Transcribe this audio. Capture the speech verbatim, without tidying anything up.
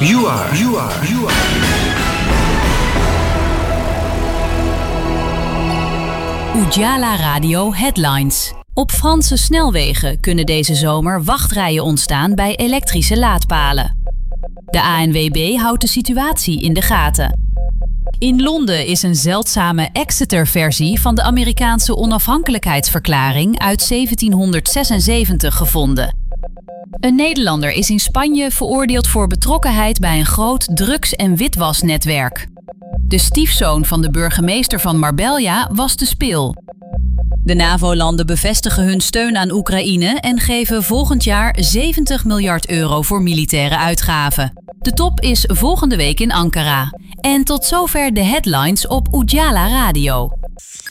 You are, you are, you are. Oejala Radio Headlines. Op Franse snelwegen kunnen deze zomer wachtrijen ontstaan bij elektrische laadpalen. De A N W B houdt de situatie in de gaten. In Londen is een zeldzame Exeter-versie van de Amerikaanse onafhankelijkheidsverklaring uit zeventienhonderdzesenzeventig gevonden. Een Nederlander is in Spanje veroordeeld voor betrokkenheid bij een groot drugs- en witwasnetwerk. De stiefzoon van de burgemeester van Marbella was de spil. De NAVO-landen bevestigen hun steun aan Oekraïne en geven volgend jaar zeventig miljard euro voor militaire uitgaven. De top is volgende week in Ankara. En tot zover de headlines op Oejala Radio.